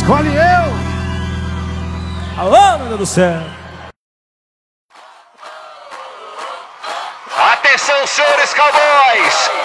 Escolhe eu. Alô, meu Deus do céu. Atenção, senhores cowboys!